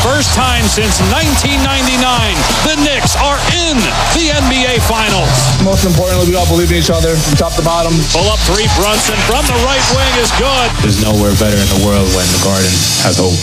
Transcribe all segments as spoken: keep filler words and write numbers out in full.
first time since nineteen ninety-nine, the Knicks are in the N B A Finals. Most importantly, we all believe in each other from top to bottom. Pull up three, Brunson from the right wing is good. There's nowhere better in the world when the Garden has hope.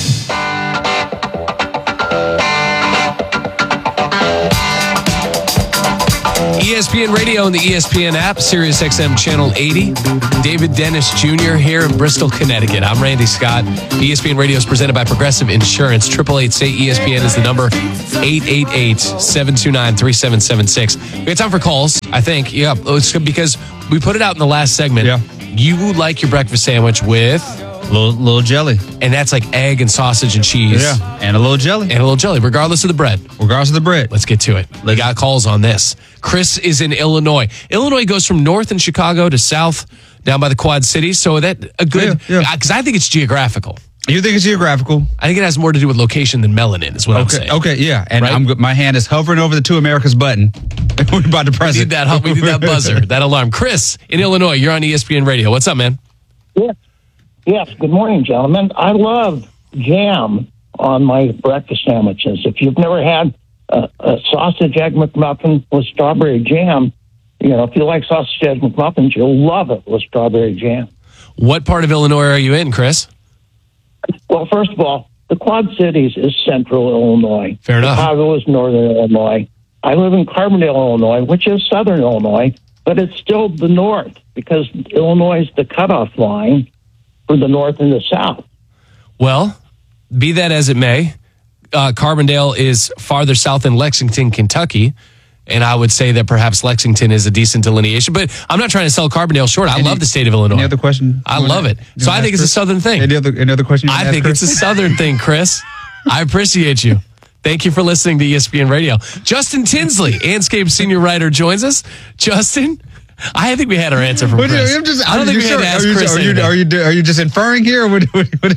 E S P N Radio and the E S P N app, Sirius X M Channel eighty. David Dennis Junior here in Bristol, Connecticut. I'm Randy Scott. E S P N Radio is presented by Progressive Insurance. eight eight eight, say E S P N is the number. eight eight eight, seven two nine, three seven seven six. We got time for calls, I think. Yeah, it's because we put it out in the last segment. Yeah. You like your breakfast sandwich with... Little, little jelly. And that's like egg and sausage and cheese. Yeah, and a little jelly. And a little jelly, regardless of the bread. Regardless of the bread. Let's get to it. We got calls on this. Chris is in Illinois. Illinois goes from north in Chicago to south down by the Quad Cities. So that a good, because yeah, yeah. I think it's geographical. You think it's geographical? I think it has more to do with location than melanin, is what okay, I'm saying. Okay, yeah. And right? I'm, my hand is hovering over the Two Americas button. We're about to press we it. Need that, we need that buzzer, that alarm. Chris in Illinois, you're on E S P N Radio. What's up, man? Yeah. Yes, good morning, gentlemen. I love jam on my breakfast sandwiches. If you've never had a, a sausage egg McMuffin with strawberry jam, you know, if you like sausage egg McMuffins, you'll love it with strawberry jam. What part of Illinois are you in, Chris? Well, first of all, the Quad Cities is central Illinois. Fair enough. Chicago is northern Illinois. I live in Carbondale, Illinois, which is southern Illinois, but it's still the north because Illinois is the cutoff line for the north and the south. Well, be that as it may, uh, Carbondale is farther south than Lexington, Kentucky, and I would say that perhaps Lexington is a decent delineation. But I'm not trying to sell Carbondale short. I any, love the state of Illinois. Any other question? I love it. So I think it's a southern thing. Any other, any other question? I think it's a southern thing, Chris. I appreciate you. Thank you for listening to E S P N Radio. Justin Tinsley, Anscape senior writer, joins us. Justin, I think we had our answer from What, Chris. I'm just, I don't think we sure? had to ask are you, Chris are you, anything. are you, are you just inferring here? Or what, what, what,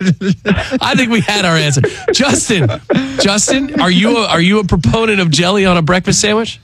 I think we had our answer. Justin, Justin, are you a, are you a proponent of jelly on a breakfast sandwich?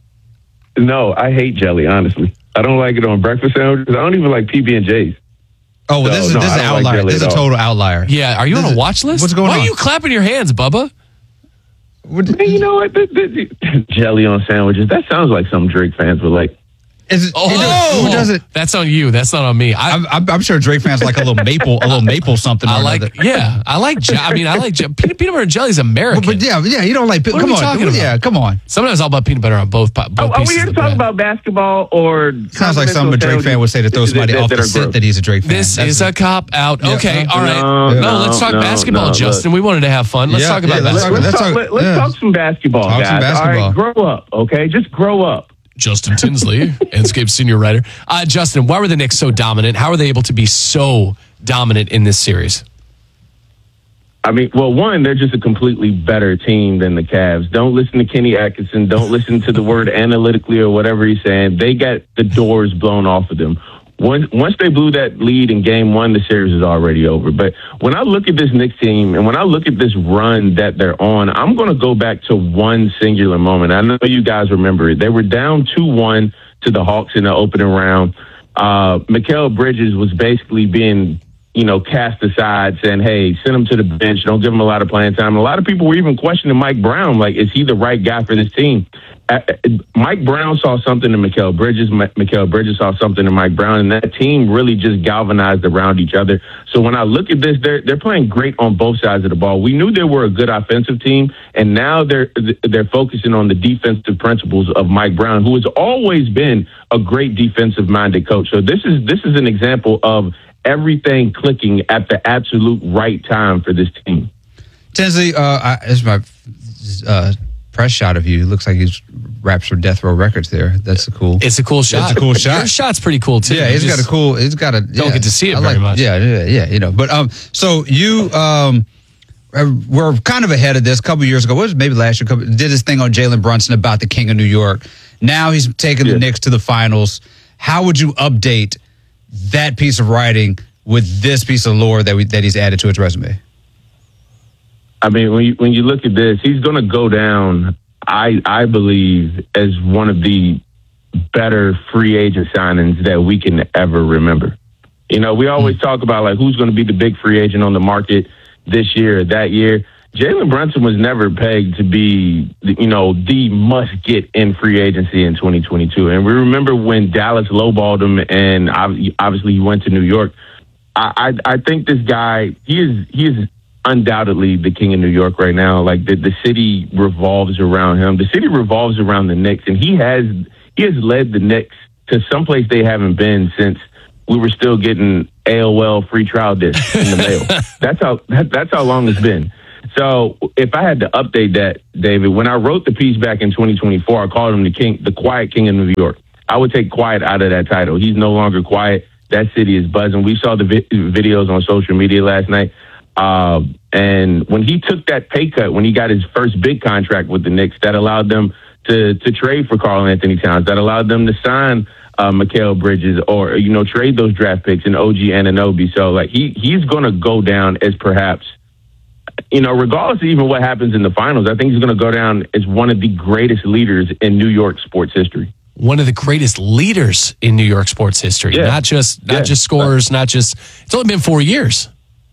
No, I hate jelly, honestly. I don't like it on breakfast sandwiches. I don't even like P B and J's. Oh, well, So, this is, no, this is I an don't like outlier. jelly This is at a all. total outlier. Yeah, are you This on a is- watch list? what's going Why on? are you clapping your hands, Bubba? Man, you know what? The, the, the, jelly on sandwiches. That sounds like some Drake fans would like. Is it, Oh, who does- who does it? That's on you. That's not on me. I, I'm, I'm, I'm sure Drake fans like a little maple, a little maple something. I or like, another. yeah, I like. Je- I mean, I like je- peanut, peanut butter and jelly is American. But, but yeah, yeah, you don't like. What are come we on, talking about? yeah, come on. Sometimes I'll about peanut butter on both. both Oh, are we pieces here to of the talk bread. about basketball or Sounds like something a Drake sandwiches fan would say to throw somebody that- off that the are set gross? that he's a Drake fan. This That's is it. a cop out. Yeah. Okay, all right. No, No, no, let's talk no, basketball, no, Justin. We wanted to have fun. Let's Yeah, talk yeah, about let's basketball. Let's, Let's talk, talk- let, us yeah. talk some basketball, Talk guys. some basketball. All right, grow up, okay? Just grow up. Justin Tinsley, Anscape senior writer. Uh, Justin, why were the Knicks so dominant? How were they able to be so dominant in this series? I mean, well, one, they're just a completely better team than the Cavs. Don't listen to Kenny Atkinson. Don't listen to the word analytically or whatever he's saying. They got the doors blown off of them. Once, once they blew that lead in game one, the series is already over. But when I look at this Knicks team and when I look at this run that they're on, I'm going to go back to one singular moment. I know you guys remember it. They were down two one to the Hawks in the opening round. Uh, Mikal Bridges was basically being, you know, cast aside, saying, hey, send him to the bench. Don't give him a lot of playing time. And a lot of people were even questioning Mike Brown, like, is he the right guy for this team? Uh, Mike Brown saw something in Mikal Bridges. M- Mikal Bridges saw something in Mike Brown, and that team really just galvanized around each other. So when I look at this, they're they're playing great on both sides of the ball. We knew they were a good offensive team, and now they're they're focusing on the defensive principles of Mike Brown, who has always been a great defensive-minded coach. So this is this is an example of everything clicking at the absolute right time for this team. Tinsley, uh, I, this is my uh, press shot of you. It looks like he's raps for Death Row Records there. That's a cool. It's a cool shot. It's a cool shot. Your shot's pretty cool, too. Yeah, You he's just got a cool. He's got a. Don't yeah, get to see it I very like, much. Yeah, yeah, yeah. You know, but um, so you um, we're kind of ahead of this. A couple years ago, what was it, maybe last year? Couple, did this thing on Jalen Brunson about the King of New York. Now he's taking Yeah. the Knicks to the finals. How would you update that piece of writing with this piece of lore that we that he's added to his resume? I mean, when you, when you look at this, he's going to go down, I I believe, as one of the better free agent signings that we can ever remember. You know, we always talk about, like, who's going to be the big free agent on the market this year or that year. Jalen Brunson was never pegged to be, you know, the must-get in free agency in twenty twenty-two. And we remember when Dallas lowballed him, and obviously he went to New York. I, I, I think this guy, he is he is undoubtedly the king of New York right now. Like the, the city revolves around him. The city revolves around the Knicks, and he has he has led the Knicks to someplace they haven't been since we were still getting A O L free trial discs in the mail. That's how that, that's how long it's been. So if I had to update that, David, when I wrote the piece back in twenty twenty-four, I called him the king, the quiet king of New York. I would take quiet out of that title. He's no longer quiet. That city is buzzing. We saw the vi- videos on social media last night. Uh, and when he took that pay cut, when he got his first big contract with the Knicks, that allowed them to to trade for Karl Anthony Towns. That allowed them to sign uh, Mikal Bridges, or, you know, trade those draft picks and O G Anunoby. So, like, he he's going to go down as perhaps, you know, regardless of even what happens in the finals, I think he's going to go down as one of the greatest leaders in New York sports history. One of the greatest leaders in New York sports history. Yeah. Not just not Yeah. just scorers, not just. It's only been four years.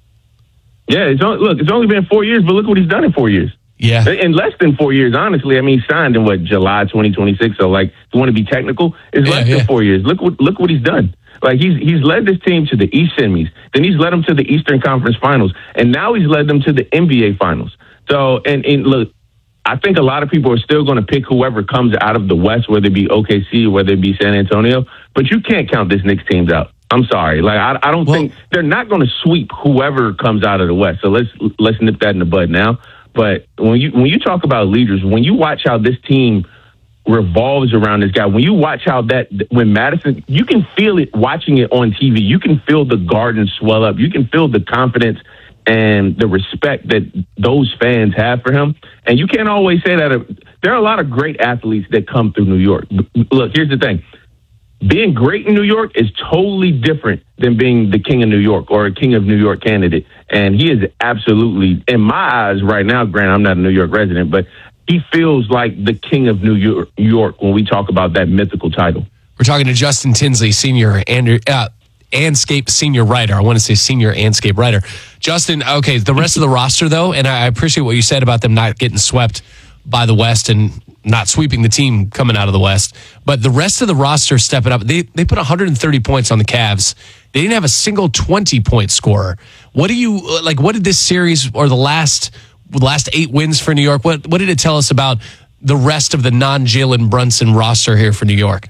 Yeah, it's only, look, it's only been four years, but look what he's done in four years. Yeah. In less than four years, honestly. I mean, he signed in what, July twenty twenty-six. So, like, if you want to be technical, it's Yeah, less yeah. than four years. Look what look what he's done. Like, he's he's led this team to the East semis. Then he's led them to the Eastern Conference Finals, and now he's led them to the N B A Finals. So, and, and look, I think a lot of people are still going to pick whoever comes out of the West, whether it be O K C or whether it be San Antonio. But you can't count this Knicks teams out. I'm sorry. Like, I, I don't Well- think they're not going to sweep whoever comes out of the West. So let's let's nip that in the bud now. But when you when you talk about leaders, when you watch how this team revolves around this guy, when you watch how that when Madison, you can feel it watching it on T V. You can feel the Garden swell up. You can feel the confidence and the respect that those fans have for him. And you can't always say that. There are a lot of great athletes that come through New York. Look, here's the thing. Being great in New York is totally different than being the king of New York or a king of New York candidate. And he is absolutely, in my eyes right now, granted, I'm not a New York resident, but he feels like the king of New York, New York when we talk about that mythical title. We're talking to Justin Tinsley, senior and uh, Anscape senior writer. I want to say senior Anscape writer. Justin, okay, the rest of the roster, though, and I appreciate what you said about them not getting swept by the West and not sweeping the team coming out of the West. But the rest of the roster stepping up. They they put one hundred thirty points on the Cavs. They didn't have a single twenty-point scorer. What do you, like, what did this series or the last the last eight wins for New York, what, what did it tell us about the rest of the non-Jalen Brunson roster here for New York?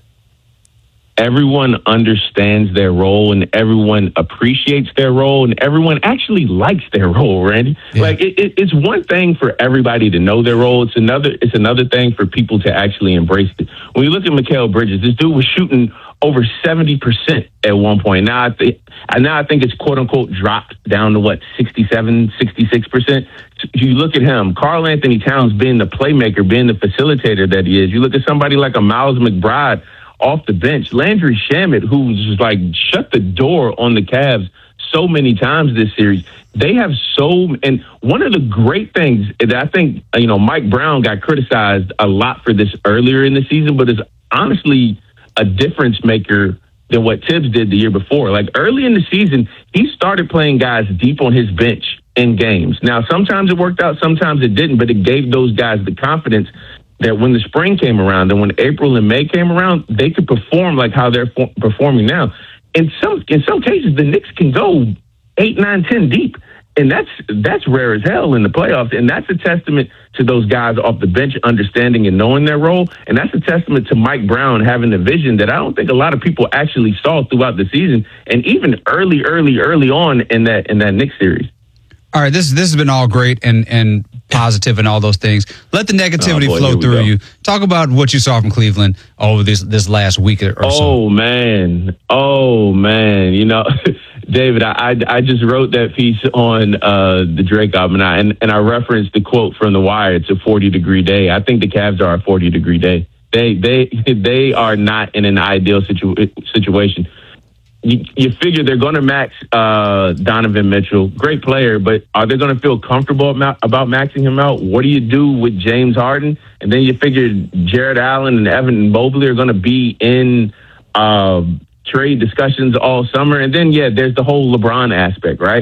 Everyone understands their role and everyone appreciates their role and everyone actually likes their role, Randy. Yeah. Like it, it, it's one thing for everybody to know their role. It's another it's another thing for people to actually embrace it. When you look at Mikal Bridges, this dude was shooting over seventy percent at one point. Now I think now I think it's quote unquote dropped down to what, sixty-seven, sixty-six percent. You look at him, Karl Anthony Towns being the playmaker, being the facilitator that he is. You look at somebody like a Miles McBride off the bench, Landry Shamet, who's just like shut the door on the Cavs so many times this series. They have so, and one of the great things that I think, you know, Mike Brown got criticized a lot for this earlier in the season, but is honestly a difference maker than what Tibbs did the year before. Like early in the season, he started playing guys deep on his bench in games. Now, sometimes it worked out, sometimes it didn't, but it gave those guys the confidence that when the spring came around and when April and May came around, they could perform like how they're for- performing now. In some in some cases, the Knicks can go eight, nine, ten deep, and that's that's rare as hell in the playoffs. And that's a testament to those guys off the bench understanding and knowing their role. And that's a testament to Mike Brown having a vision that I don't think a lot of people actually saw throughout the season, and even early, early, early on in that in that Knicks series. All right, this this has been all great and and positive and all those things. Let the negativity Oh, boy, flow here we through go. you. Talk about what you saw from Cleveland over this this last week or so. Oh man, oh man, you know, David, I, I I just wrote that piece on uh, the Drake album, and I and, and I referenced the quote from The Wire. It's a forty degree day. I think the Cavs are a forty degree day. They they they are not in an ideal situ- situation. You, you figure they're going to max uh, Donovan Mitchell, great player, but are they going to feel comfortable about, about maxing him out? What do you do with James Harden? And then you figure Jared Allen and Evan Mobley are going to be in uh, trade discussions all summer. And then, yeah, there's the whole LeBron aspect, right?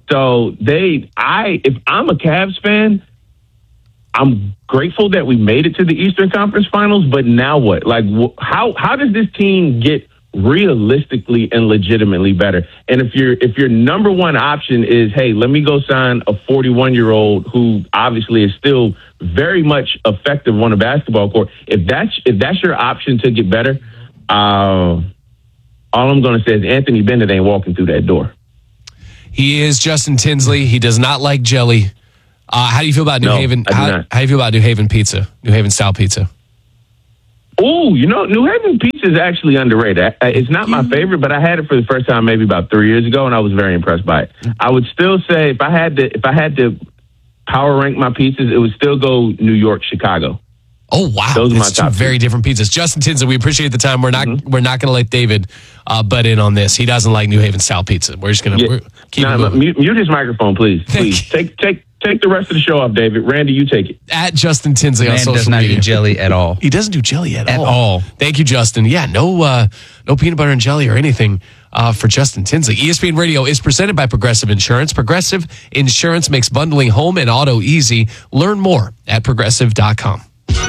So they, I, if I'm a Cavs fan, I'm grateful that we made it to the Eastern Conference Finals. But now what? Like, wh- how how does this team get realistically and legitimately better? And if your if your number one option is, hey, let me go sign a forty-one year old who obviously is still very much effective on a basketball court, if that's if that's your option to get better, uh, all I'm going to say is Anthony Bennett ain't walking through that door. He is Justin Tinsley. He does not like jelly. Uh, how do you feel about New No, Haven? I do How, not. how do you feel about New Haven pizza? New Haven style pizza. Oh, you know, New Haven pizza is actually underrated. I- It's not my favorite, but I had it for the first time maybe about three years ago, and I was very impressed by it. I would still say if I had to, if I had to power rank my pizzas, it would still go New York, Chicago. Oh wow, Those are my that's two top very different pizzas. Justin Tinsley, we appreciate the time. We're not Mm-hmm. we're not going to let David uh, butt in on this. He doesn't like New Haven style pizza. We're just going to Yeah. keep Nah, it moving. mute, mute his microphone, please. Thank Please take take take the rest of the show off, David. Randy, you take it. At Justin Tinsley on Man social does not media. eat jelly at all. He doesn't do jelly at, At all. all. Thank you, Justin. Yeah, no uh, no peanut butter and jelly or anything uh, for Justin Tinsley. E S P N Radio is presented by Progressive Insurance. Progressive Insurance makes bundling home and auto easy. Learn more at progressive dot com.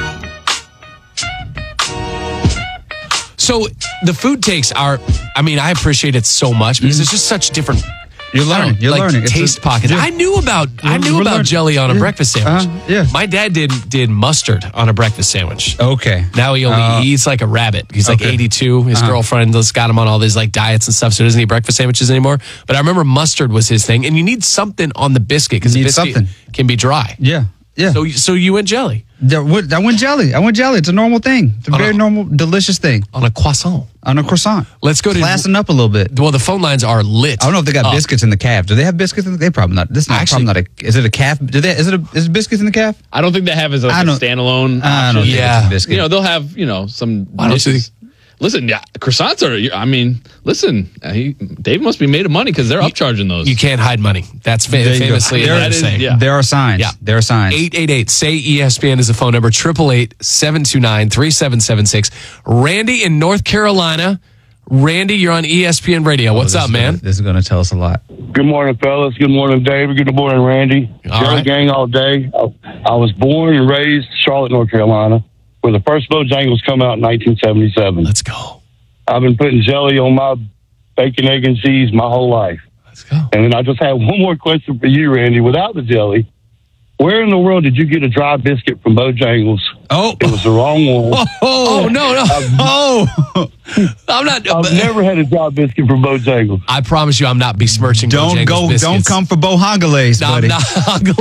So the food takes are, I mean, I appreciate it so much because it's just such different. You're learning. You're like learning. It's taste a- pockets. yeah. I knew about I We're- knew we're about learning. jelly on a Yeah. breakfast sandwich. Uh-huh. Yeah. My dad did did mustard on a breakfast sandwich. Okay. Now he only Uh, he eats like a rabbit. He's like okay. eighty-two. His Uh-huh. girlfriend has got him on all these like diets and stuff, so he doesn't eat breakfast sandwiches anymore. But I remember mustard was his thing, and you need something on the biscuit because the You need biscuit something. can be dry. Yeah. Yeah. So so you went jelly There- what- I went jelly. I went jelly. It's a normal thing. It's a On very a- normal, delicious thing on a croissant. on a croissant. Let's go to Classing up a little bit. Well, the phone lines are lit. I don't know if they got up. biscuits in the calf. Do they have biscuits in the? They probably not. This is not, Actually- probably not a. Is it a calf? Do they? Is it a? Is it biscuits in the calf? I don't think they have as like I a don't- standalone. I don't option. think Yeah. it's a biscuit. You know, they'll have, you know, some Why don't you- dishes. Listen, yeah, croissants are, I mean, listen, uh, he, Dave must be made of money because they're upcharging those. You can't hide money. That's fa- There you go. famously There another is- saying. yeah. There are signs. Yeah. There are signs. eight eight eight say E S P N is the phone number. Triple eight seven two nine three seven seven six. Randy in North Carolina. Randy, you're on E S P N Radio. What's This up, is man? gonna- this is going to tell us a lot. Good morning, fellas. Good morning, David. Good morning, Randy. All Jelly right. gang all day. I, I was born and raised in Charlotte, North Carolina, where the first Bojangles come out in nineteen seventy-seven. Let's go. I've been putting jelly on my bacon, egg, and cheese my whole life. Let's go. And then I just have one more question for you, Randy. Without the jelly, where in the world did you get a dry biscuit from Bojangles? Oh. It was the wrong one. Oh, no, no. Oh. I'm not. I've never had a dry biscuit from Bojangles. I promise you, I'm not besmirching. Don't Bojangles go. biscuits. Don't come for Bohongales, No, buddy. I'm not.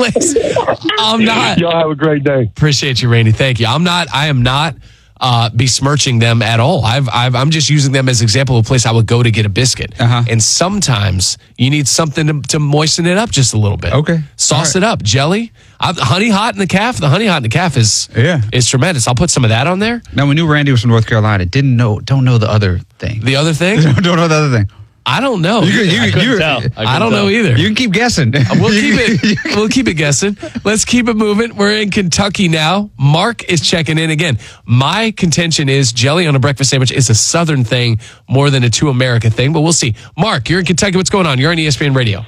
Angles. I'm not. Y'all have a great day. Appreciate you, Randy. Thank you. I'm not. I am not uh, besmirching them at all. I've, I've. I'm just using them as an example of a place I would go to get a biscuit. Uh-huh. And sometimes you need something to, to moisten it up just a little bit. Okay. Sauce All it up. Jelly. I've, honey hot in the calf. The honey hot in the calf is Yeah. is tremendous. I'll put some of that on there. Now we knew Randy was from North Carolina. Didn't know. Don't know the other thing. The other thing, don't know the other thing. I don't know. You, you, I couldn't you- tell. I I couldn't don't tell. know either. You can keep guessing. We'll keep it. We'll keep it guessing. Let's keep it moving. We're in Kentucky now. Mark is checking in again. My contention is jelly on a breakfast sandwich is a Southern thing more than a two America thing, but we'll see. Mark, you're in Kentucky. What's going on? You're on E S P N Radio.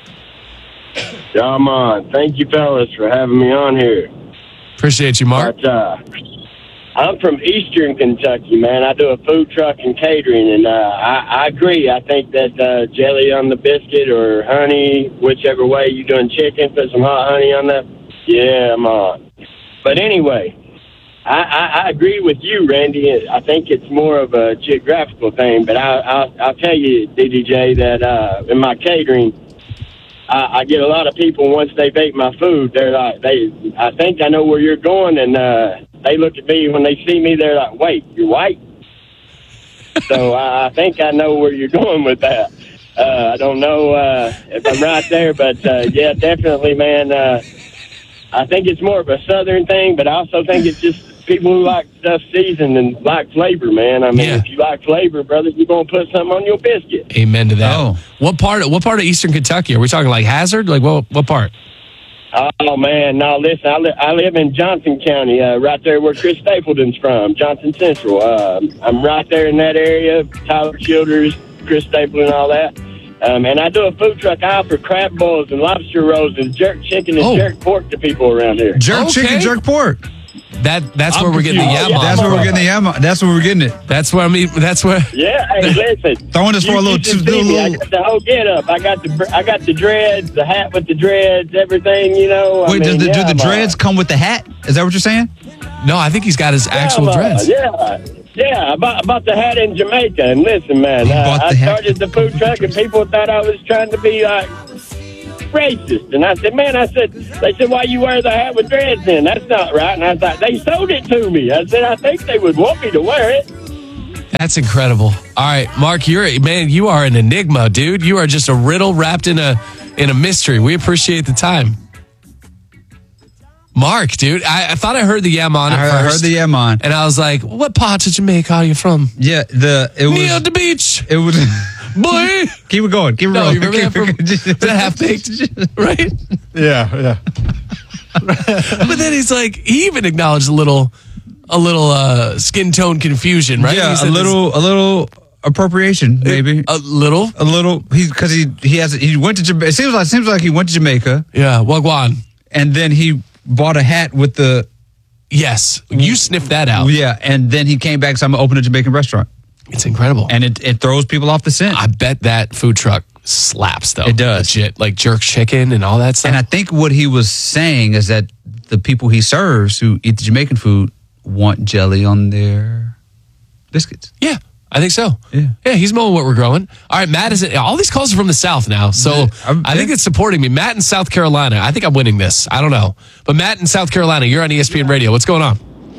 Yeah, I'm on. Thank you, fellas, for having me on here. Appreciate you, Mark. But, uh, I'm from Eastern Kentucky, man. I do a food truck and catering, and uh, I, I agree. I think that uh, jelly on the biscuit or honey, whichever way you're doing chicken, put some hot honey on that. Yeah, I'm on. But anyway, I, I, I agree with you, Randy. I think it's more of a geographical thing, but I, I'll, I'll tell you, D D J, that uh, in my catering, I, I get a lot of people once they bake my food. They're like, they, I think I know where you're going, and uh, they look at me when they see me. They're like, "Wait, you're white?" So I, I think I know where you're going with that. Uh, I don't know uh, if I'm right there, but uh, yeah, definitely, man. Uh, I think it's more of a Southern thing, but I also think it's just people who like stuff seasoned and like flavor, man. I mean, Yeah. if you like flavor, brother, you're gonna put something on your biscuit. Amen to that. Oh. What part? What part of Eastern Kentucky are we talking? Like Hazard? Like what? What part? Oh, man. No, listen, I, li- I live in Johnson County, uh, right there where Chris Stapleton's from, Johnson Central. Uh, I'm right there in that area, Tyler Childers, Chris Stapleton, all that. Um, and I do a food truck. I offer crab boils and lobster rolls and jerk chicken and Oh. jerk pork to people around here. Jerk Okay. chicken, jerk pork. That that's I'm where we're getting the confused. yam Oh, on. That's where we're getting the yam. That's where we're getting it. That's where I mean. That's where. Yeah, hey, listen. Throwing this for you, a little- you should do a see me. I little- got the whole get up. I got the I got the dreads, the hat with the dreads, everything. You know. I Wait, mean, does the, yeah, do the I'm, uh, dreads come with the hat? Is that what you're saying? No, I think he's got his actual yeah, I'm, uh, dreads. Yeah, yeah. About about the hat in Jamaica. And listen, man, You uh, bought I the hat? started the food truck, and people thought I was trying to be like racist. And I said, man, I said, they said, why you wear the hat with dreads then? That's not right. And I thought, they sold it to me. I said, I think they would want me to wear it. That's incredible. All right, Mark, you're man, you are an enigma, dude. You are just a riddle wrapped in a in a mystery. We appreciate the time. Mark, dude, I, I thought I heard the yam on I at heard, I first. heard the yam on. And I was like, what part of Jamaica are you from? Yeah, the it was Near the beach, it was. boy. Keep it going. Keep it No, rolling. you remember that Keep from, it- is that half baked, right? Yeah, yeah. But then he's like, he even acknowledged a little, a little uh, skin tone confusion, right? He Yeah, said a little, a little appropriation, maybe. this- a little, A little, he because he he has he went to Jamaica. It seems like seems like he went to Jamaica yeah, wagwan. and then he bought a hat with the Yes, you sniffed that out. yeah, and then he came back. And said, I'm gonna open a Jamaican restaurant, It's incredible. and it, it throws people off the scent. I bet that food truck slaps though. It does. Legit, like jerk chicken and all that stuff. And I think what he was saying is that the people he serves who eat the Jamaican food want jelly on their biscuits. yeah, I think so. Yeah. Yeah, he's mowing what we're growing. All right, Matt is all these calls are from the South now. So Yeah, I'm- I think it's supporting me. Matt in South Carolina. I think I'm winning this. I don't know. But Matt in South Carolina, you're on E S P N Radio. What's going on?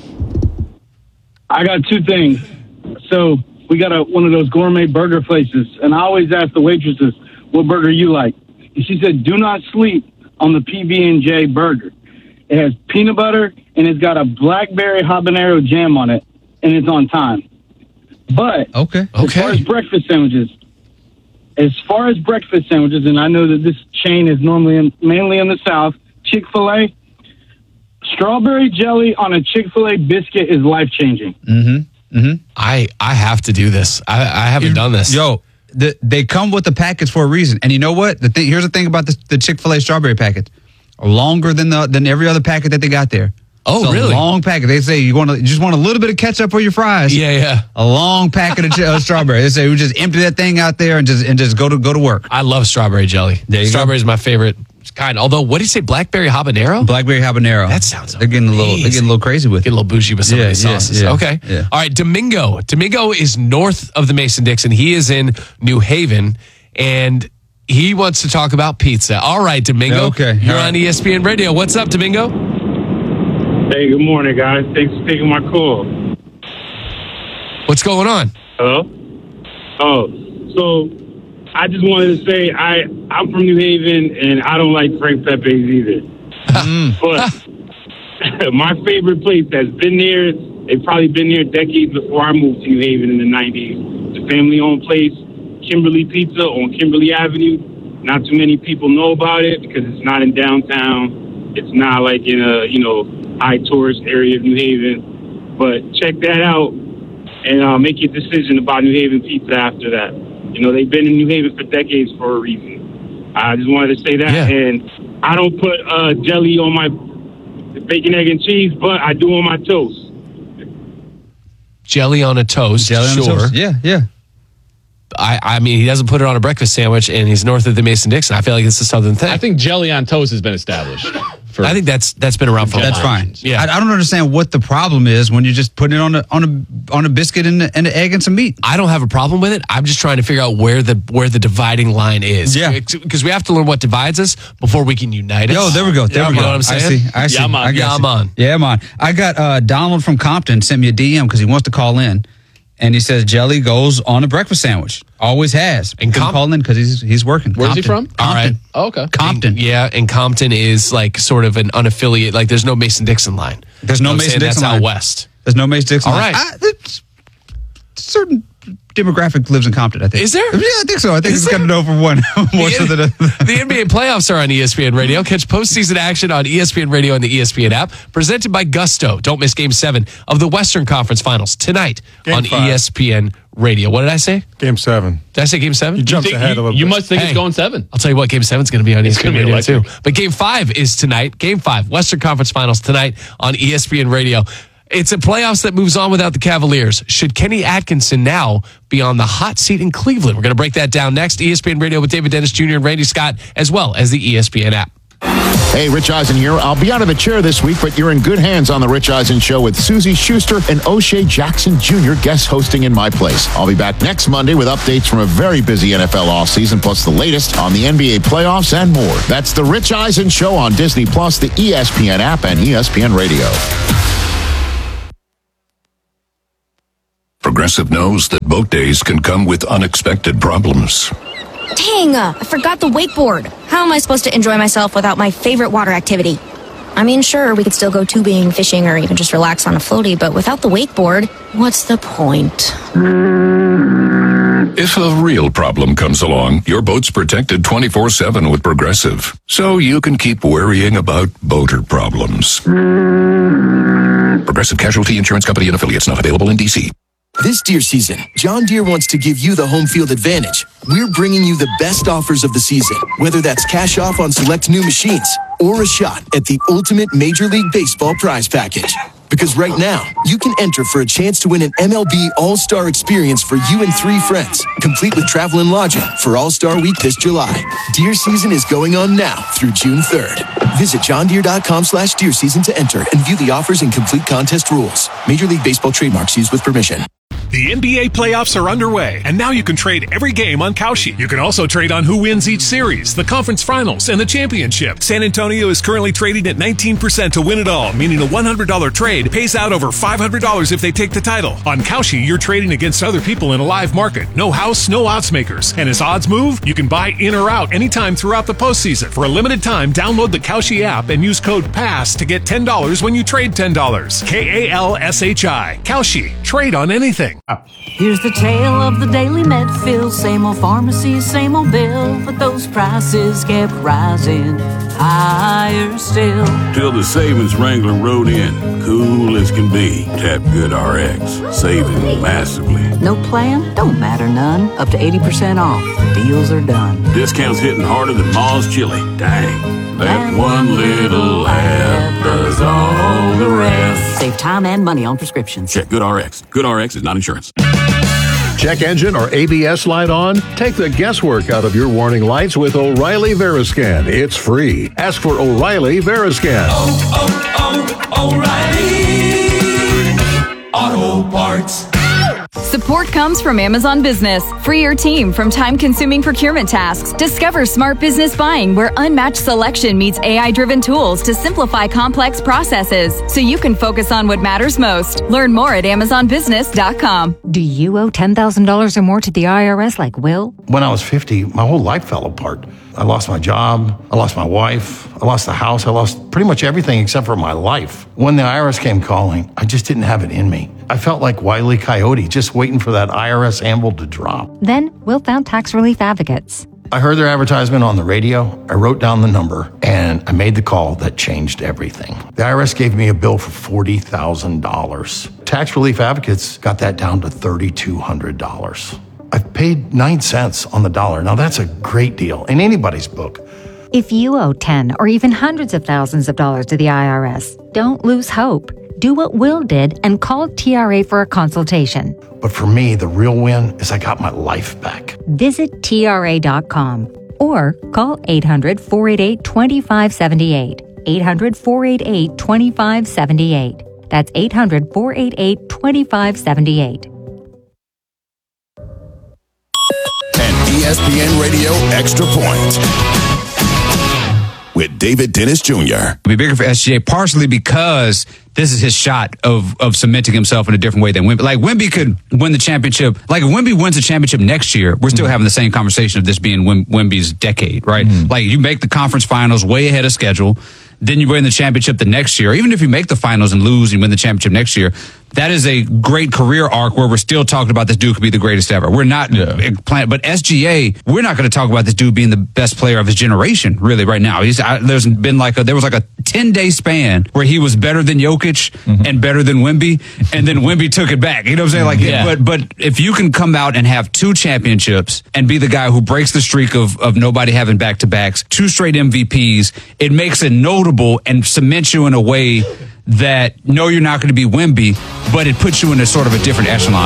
I got two things. So we got a, one of those gourmet burger places, and I always ask the waitresses, what burger you like? And she said, do not sleep on the P B and J burger. It has peanut butter, and it's got a blackberry habanero jam on it, and it's on time. But Okay. as far Okay. as breakfast sandwiches, as far as breakfast sandwiches, and I know that this chain is normally in, mainly in the South, Chick-fil-A, strawberry jelly on a Chick-fil-A biscuit is life-changing. Mm-hmm. Mm-hmm. I I have to do this. I, I haven't done this. Yo, the, they come with the packets for a reason. And you know what? The thing here's the thing about the, the Chick-fil-A strawberry packet. Longer than the than every other packet that they got there. Oh, It's a really? long packet. They say you want to you just want a little bit of ketchup for your fries. Yeah, yeah. A long packet of ch- uh, strawberry. They say we just empty that thing out there and just and just go to go to work. I love strawberry jelly. There you go. Strawberry is my favorite kind. Although, what do you say, blackberry habanero? Blackberry habanero. That sounds They're getting a little they're amazing. getting a little crazy with Get it. a little bougie with some Yeah, of these yeah, sauces. yeah, okay. yeah. All right. Domingo. Domingo is north of the Mason-Dixon. He is in New Haven, and he wants to talk about pizza. All right, Domingo. Okay, You're all on right. E S P N Radio. What's up, Domingo? Hey, good morning, guys. Thanks for taking my call. What's going on? Hello? Oh, so I just wanted to say I, I'm from New Haven, and I don't like Frank Pepe's either. But my favorite place that's been there, they've probably been there decades before I moved to New Haven in the nineties. It's a family-owned place, Kimberly Pizza on Kimberly Avenue. Not too many people know about it because it's not in downtown. It's not like in a, you know, high tourist area of New Haven. But check that out and uh, make your decision about New Haven pizza after that. You know, they've been in New Haven for decades for a reason. I just wanted to say that. Yeah. And I don't put uh, jelly on my bacon, egg, and cheese, but I do on my toast. Jelly on a toast. Jelly on the sure. toast. Yeah, yeah. I, I mean, he doesn't put it on a breakfast sandwich, and he's north of the Mason-Dixon. I feel like it's a southern thing. I think jelly on toast has been established. For, I think that's that's been around for a That's while. fine. Yeah. I, I don't understand what the problem is when you just put it on a on a on a biscuit and, a, and an egg and some meat. I don't have a problem with it. I'm just trying to figure out where the where the dividing line is. Yeah. Because we have to learn what divides us before we can unite us. Yo, there we go. There Yeah, we you go. know what I'm I saying? see. I see. Yeah, man. I got Yeah, you. man. Yeah, man. I got uh, Donald from Compton sent me a D M because he wants to call in, and he says jelly goes on a breakfast sandwich. Always has. And Couldn't Com- call in because he's he's working. Where's he Compton. from? All right. Compton. Oh, okay. Compton. And- yeah, and Compton is like sort of an unaffiliated. Like there's no Mason-Dixon line. There's no You know what I'm saying? Mason-Dixon That's line. out west. There's no Mace Dixon. All line. right. I, it's certain demographic lives in Compton, I think. Is there? Yeah, I think so. I think Is it's got there? an over one more so than a, The N B A playoffs are on E S P N Radio. Catch postseason action on E S P N Radio and the E S P N app. Presented by Gusto. Don't miss Game seven of the Western Conference Finals tonight Game on five. E S P N Radio. What did I say? Game seven. Did I say Game seven? You jumped think- ahead a little you bit. must think Hey. it's going seven. I'll tell you what, Game seven is going to be on E S P N gonna be Radio too. electric. But Game five is tonight. Game five, Western Conference Finals tonight on E S P N Radio. It's a playoffs that moves on without the Cavaliers. Should Kenny Atkinson now be on the hot seat in Cleveland? We're going to break that down next. E S P N Radio with David Dennis Junior and Randy Scott, as well as the E S P N app. Hey, Rich Eisen here. I'll be out of the chair this week, but you're in good hands on the Rich Eisen Show with Susie Schuster and O'Shea Jackson Junior guest hosting in my place. I'll be back next Monday with updates from a very busy N F L offseason, plus the latest on the N B A playoffs and more. That's the Rich Eisen Show on Disney Plus, the E S P N app, and E S P N Radio. Progressive knows that boat days can come with unexpected problems. Dang, uh, I forgot the wakeboard. How am I supposed to enjoy myself without my favorite water activity? I mean, sure, we could still go tubing, fishing, or even just relax on a floaty, but without the wakeboard, what's the point? If a real problem comes along, your boat's protected twenty-four seven with Progressive, so you can keep worrying about boater problems. Progressive Casualty Insurance Company and affiliates, not available in D C. This deer season, John Deere wants to give you the home field advantage. We're bringing you the best offers of the season, whether that's cash off on select new machines or a shot at the ultimate Major League Baseball prize package. Because right now, you can enter for a chance to win an M L B All-Star experience for you and three friends, complete with travel and lodging for All-Star Week this July. Deer season is going on now through June third. Visit johndeere.com slash deer season to enter and view the offers and complete contest rules. Major League Baseball trademarks used with permission. The N B A playoffs are underway, and now you can trade every game on Kalshi. You can also trade on who wins each series, the conference finals, and the championship. San Antonio is currently trading at nineteen percent to win it all, meaning a one hundred dollars trade pays out over five hundred dollars if they take the title. On Kalshi, you're trading against other people in a live market. No house, no odds makers. And as odds move, you can buy in or out anytime throughout the postseason. For a limited time, download the Kalshi app and use code PASS to get ten dollars when you trade ten dollars. K A L S H I. Kalshi. Trade on anything. Here's the tale of the daily Medfield. Same old pharmacy, same old bill, but those prices kept rising higher still. Till the savings wrangler rode in, cool as can be. Tap Good R X, saving massively. No plan? Don't matter none. Up to eighty percent off. The deals are done. Discounts hitting harder than Ma's chili. Dang, that one little app does all the rest. Save time and money on prescriptions. Check Good R X. Good R X is not insurance. Check engine or A B S light on? Take the guesswork out of your warning lights with O'Reilly Veriscan. It's free. Ask for O'Reilly Veriscan. Oh, oh, oh, O'Reilly Auto Parts. Support comes from Amazon Business. Free your team from time-consuming procurement tasks. Discover smart business buying where unmatched selection meets A I-driven tools to simplify complex processes so you can focus on what matters most. Learn more at amazon business dot com. Do you owe ten thousand dollars or more to the I R S like Will? When I was fifty, my whole life fell apart. I lost my job, I lost my wife, I lost the house, I lost pretty much everything except for my life. When the I R S came calling, I just didn't have it in me. I felt like Wile E. Coyote, just waiting for that I R S anvil to drop. Then Will found Tax Relief Advocates. I heard their advertisement on the radio, I wrote down the number, and I made the call that changed everything. The I R S gave me a bill for forty thousand dollars. Tax Relief Advocates got that down to three thousand two hundred dollars. I've paid nine cents on the dollar. Now that's a great deal in anybody's book. If you owe ten or even hundreds of thousands of dollars to the I R S, don't lose hope. Do what Will did and call T R A for a consultation. But for me, the real win is I got my life back. Visit T R A dot com or call eight hundred, four eight eight, two five seven eight. eight hundred, four eight eight, two five seven eight. That's eight hundred, four eight eight, two five seven eight. And E S P N Radio Extra Point with David Dennis Junior Be bigger for S G A, partially because this is his shot of of cementing himself in a different way than Wemby. Like, Wemby could win the championship. Like, if Wemby wins the championship next year, we're still mm-hmm. having the same conversation of this being Wem- Wemby's decade, right? Mm-hmm. Like, you make the conference finals way ahead of schedule. then you win the championship the next year, even if you make the finals and lose and win the championship next year, that is a great career arc where we're still talking about this dude could be the greatest ever. We're not, yeah. playing, but S G A, we're not going to talk about this dude being the best player of his generation, really, right now. He's I, there's been like a, there was like a ten day span where he was better than Jokic mm-hmm. and better than Wemby, and then Wemby took it back. You know what I'm saying? Like, yeah. but but if you can come out and have two championships and be the guy who breaks the streak of of nobody having back to backs, two straight M V Ps, it makes it notable and cements you in a way that, no, you're not going to be Wemby, but it puts you in a sort of a different echelon.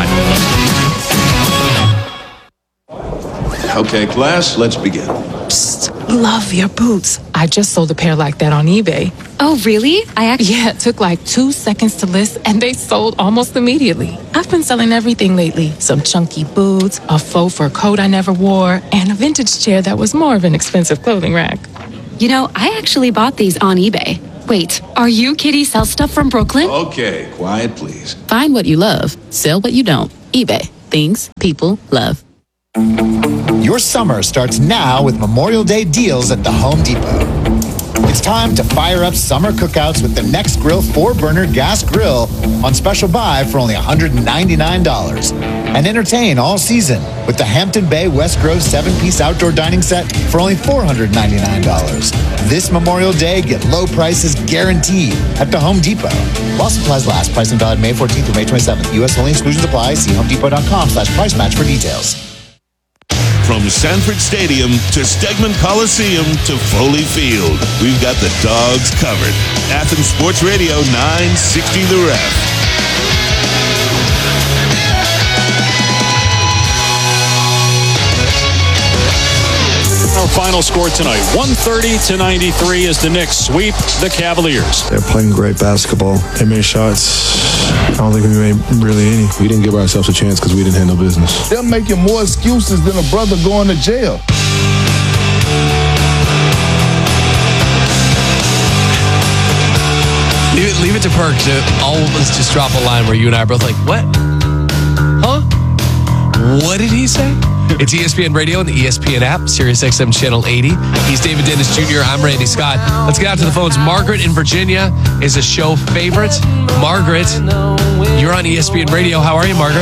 Okay, class, let's begin. Psst, love your boots. I just sold a pair like that on eBay. Oh, really? I actually... Yeah, it took like two seconds to list, and they sold almost immediately. I've been selling everything lately. Some chunky boots, a faux fur coat I never wore, and a vintage chair that was more of an expensive clothing rack. You know, I actually bought these on eBay. Wait, are you Kitty Sell Stuff from Brooklyn? Okay, quiet, please. Find what you love, sell what you don't. eBay, things people love. Your summer starts now with Memorial Day deals at the Home Depot. It's time to fire up summer cookouts with the Next Grill four burner gas grill on special buy for only one hundred ninety-nine dollars. And entertain all season with the Hampton Bay West Grove seven piece outdoor dining set for only four hundred ninety-nine dollars. This Memorial Day, get low prices guaranteed at the Home Depot. While supplies last, price and valid May fourteenth through May twenty-seventh. U S only, exclusions apply. See homedepot.com slash price match for details. From Sanford Stadium to Stegman Coliseum to Foley Field, we've got the dogs covered. Athens Sports Radio nine sixty The Ref. Our final score tonight, one thirty to ninety-three, as the Knicks sweep the Cavaliers. They're playing great basketball. They made shots. I don't think we made really any. We didn't give ourselves a chance because we didn't have no business. They're making more excuses than a brother going to jail. Leave it, leave it to Perk to always just drop a line where you and I are both like, what? Huh? What did he say? It's E S P N Radio and the E S P N app, Sirius X M Channel eighty. He's David Dennis Junior I'm Randy Scott. Let's get out to the phones. Margaret in Virginia is a show favorite. Margaret, you're on E S P N Radio. How are you, Margaret?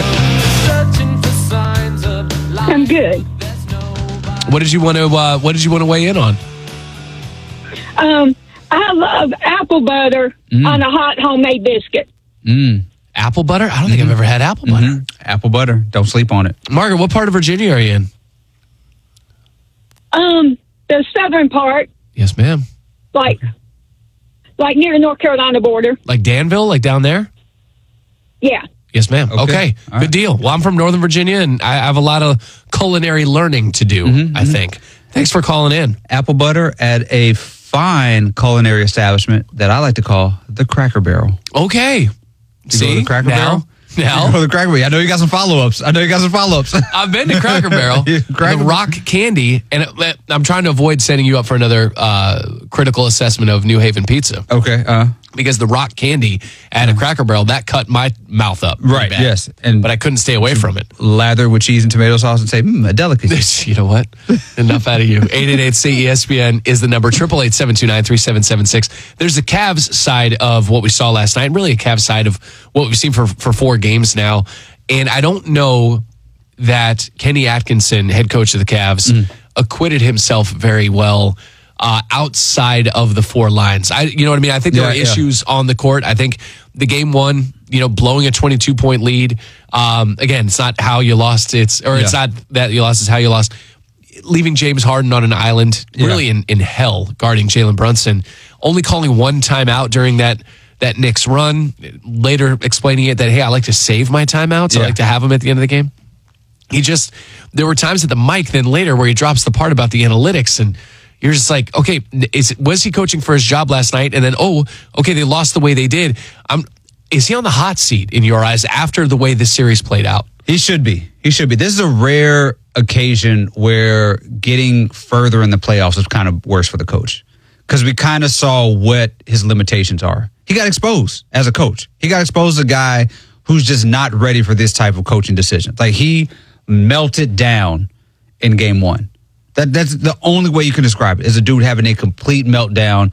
I'm good. What did you want to uh, What did you want to weigh in on? Um, I love apple butter mm. on a hot homemade biscuit. Mm. Apple butter? I don't think mm-hmm. I've ever had apple butter. Mm-hmm. Apple butter. Don't sleep on it. Margaret, what part of Virginia are you in? Um, the southern part. Yes, ma'am. Like, like near the North Carolina border. Like Danville, like down there? Yeah. Yes, ma'am. Okay. okay. Good right. deal. Well, I'm from Northern Virginia, and I have a lot of culinary learning to do, mm-hmm. I think. Thanks for calling in. Apple butter at a fine culinary establishment that I like to call the Cracker Barrel. Okay. You See, go to the Cracker now, Barrel? Now, you go to the Cracker Barrel. I know you got some follow-ups. I know you got some follow-ups. I've been to Cracker Barrel. Cracker the Rock Candy, and it, I'm trying to avoid setting you up for another uh, critical assessment of New Haven pizza. Okay. Uh, because the Rock Candy at a Cracker Barrel, that cut my mouth up. Right, bad. yes. And but I couldn't stay away from it. Lather with cheese and tomato sauce and say, mmm, a delicacy. You know what? Enough out of you. eight eight eight, say E S P N is the number. eight eight eight, seven two nine, three seven seven six. There's the Cavs side of what we saw last night, really a Cavs side of what we've seen for, for four games now. And I don't know that Kenny Atkinson, head coach of the Cavs, mm. acquitted himself very well uh, outside of the four lines. I, you know what I mean? I think there yeah, were issues yeah. on the court. I think the game one, you know, blowing a twenty-two point lead. Um, again, it's not how you lost. It's or yeah. it's not that you lost. It's how you lost. Leaving James Harden on an island, really yeah. in, in hell, guarding Jalen Brunson. Only calling one timeout during that that Knicks run. Later explaining it that, hey, I like to save my timeouts. Yeah. I like to have them at the end of the game. He just, there were times at the mic then later where he drops the part about the analytics and you're just like, okay, is was he coaching for his job last night? And then, oh, okay, they lost the way they did. Um, is he on the hot seat in your eyes after the way this series played out? He should be. He should be. This is a rare occasion where getting further in the playoffs is kind of worse for the coach because we kind of saw what his limitations are. He got exposed as a coach. He got exposed as a guy who's just not ready for this type of coaching decision. Like he melted down in game one. That that's the only way you can describe it, is a dude having a complete meltdown,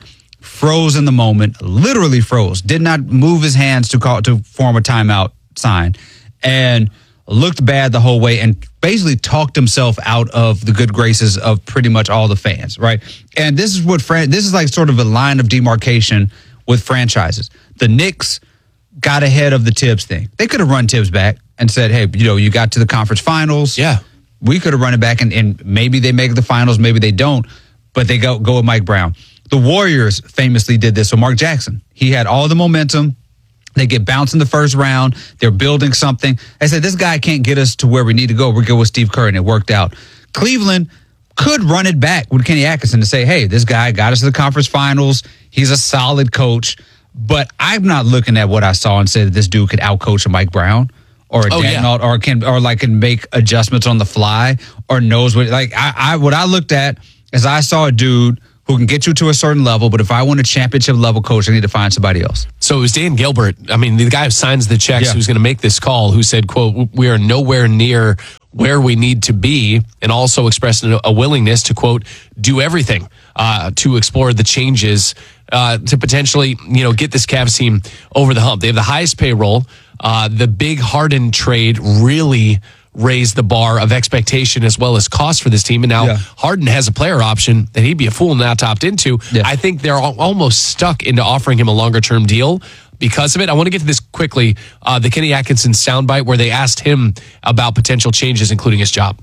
froze in the moment, literally froze, did not move his hands to call to form a timeout sign, and looked bad the whole way, and basically talked himself out of the good graces of pretty much all the fans, right? And this is what fran- this is like sort of a line of demarcation with franchises. The Knicks got ahead of the Tibbs thing. They could have run Tibbs back and said, hey, you know, you got to the conference finals. Yeah. We could have run it back, and, and maybe they make the finals, maybe they don't, but they go go with Mike Brown. The Warriors famously did this with Mark Jackson. He had all the momentum. They get bounced in the first round. They're building something. I said, this guy can't get us to where we need to go. We're good with Steve Kerr, and it worked out. Cleveland could run it back with Kenny Atkinson to say, hey, this guy got us to the conference finals. He's a solid coach. But I'm not looking at what I saw and said that this dude could outcoach a Mike Brown or a Oh, Dan yeah. Alt, or can or like can make adjustments on the fly or knows what. Like I, I what I looked at is I saw a dude who can get you to a certain level, but if I want a championship level coach, I need to find somebody else. So it was Dan Gilbert. I mean, the guy who signs the checks, Yeah. who's going to make this call, who said, quote, we are nowhere near where we need to be, and also expressed a a willingness to, quote, do everything uh, to explore the changes uh, to potentially, you know, get this Cavs team over the hump. They have the highest payroll. Uh, the big Harden trade really raised the bar of expectation as well as cost for this team. And now Yeah. Harden has a player option that he'd be a fool not to opt into. Yeah. I think they're al- almost stuck into offering him a longer term deal because of it. I want to get to this quickly. Uh, the Kenny Atkinson soundbite where they asked him about potential changes, including his job.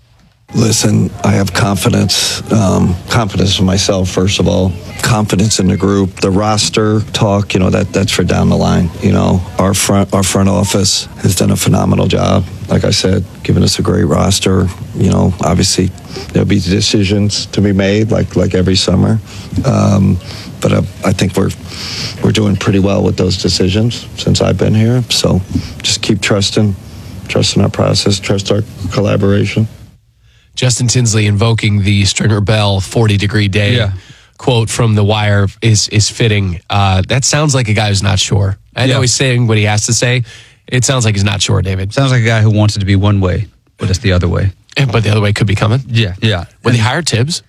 Listen, I have confidence, um, confidence in myself, first of all, confidence in the group, the roster talk, you know, that that's for down the line. You know, our front, our front office has done a phenomenal job. Like I said, giving us a great roster. You know, obviously there'll be decisions to be made like, like every summer. Um, but I, I think we're, we're doing pretty well with those decisions since I've been here. So just keep trusting, trusting our process, trust our collaboration. Justin Tinsley invoking the Stringer Bell forty degree day Yeah. quote from The Wire is is fitting. Uh, that sounds like a guy who's not sure. I know Yeah. he's saying what he has to say. It sounds like he's not sure, David. Sounds like a guy who wants it to be one way, but it's the other way. But the other way could be coming. Yeah, yeah. When they hired Tibbs,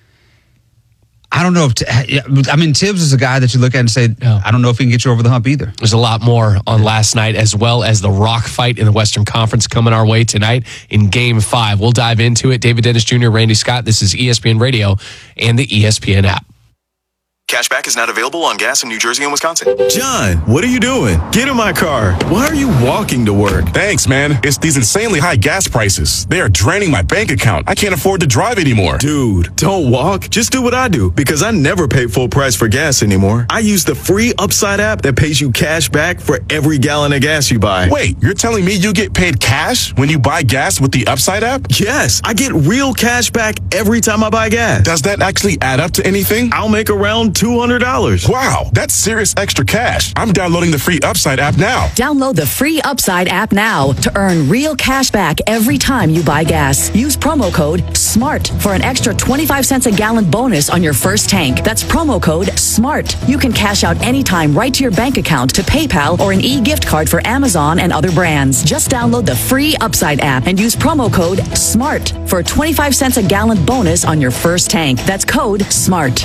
I don't know if, yeah, I mean, Tibbs is a guy that you look at and say, I don't know if he can get you over the hump either. there's a lot more on last night, as well as the rock fight in the Western Conference coming our way tonight in Game Five. We'll dive into it. David Dennis Junior, Randy Scott. This is E S P N Radio and the E S P N app. Cashback is not available on gas in New Jersey and Wisconsin. John, what are you doing? Get in my car. Why are you walking to work? Thanks, man. It's these insanely high gas prices. They are draining my bank account. I can't afford to drive anymore. Dude, don't walk. Just do what I do, because I never pay full price for gas anymore. I use the free Upside app that pays you cash back for every gallon of gas you buy. Wait, you're telling me you get paid cash when you buy gas with the Upside app? Yes, I get real cash back every time I buy gas. Does that actually add up to anything? I'll make around two hundred dollars. Wow, that's serious extra cash. I'm downloading the free Upside app now. Download the free Upside app now to earn real cash back every time you buy gas. Use promo code SMART for an extra twenty-five cents a gallon bonus on your first tank. That's promo code SMART. You can cash out anytime right to your bank account, to PayPal, or an e-gift card for Amazon and other brands. Just download the free Upside app and use promo code SMART for a twenty-five cents a gallon bonus on your first tank. That's code SMART.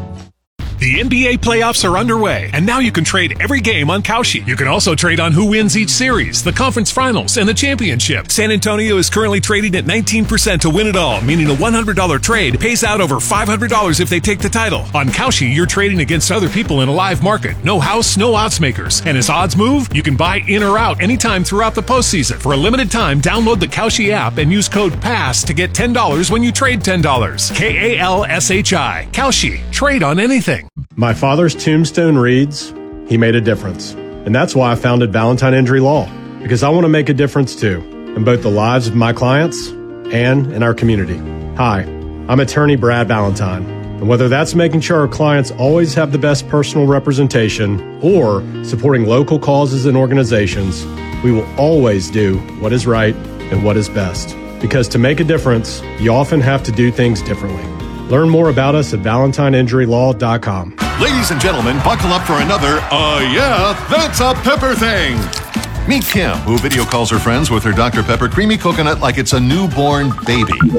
The N B A playoffs are underway, and now you can trade every game on Kalshi. You can also trade on who wins each series, the conference finals, and the championship. San Antonio is currently trading at nineteen percent to win it all, meaning a one hundred dollars trade pays out over five hundred dollars if they take the title. On Kalshi, you're trading against other people in a live market. No house, no odds makers. And as odds move, you can buy in or out anytime throughout the postseason. For a limited time, download the Kalshi app and use code PASS to get ten dollars when you trade ten dollars. K A L S H I. Kalshi. Trade on anything. My father's tombstone reads, "He made a difference." And that's why I founded Valentine Injury Law, because I want to make a difference too, in both the lives of my clients and in our community. Hi, I'm attorney Brad Valentine. And whether that's making sure our clients always have the best personal representation or supporting local causes and organizations, we will always do what is right and what is best. Because to make a difference, you often have to do things differently. Learn more about us at valentine injury law dot com. Ladies and gentlemen, buckle up for another, uh, yeah, that's a Pepper thing. Meet Kim, who video calls her friends with her Doctor Pepper Creamy Coconut like it's a newborn baby. A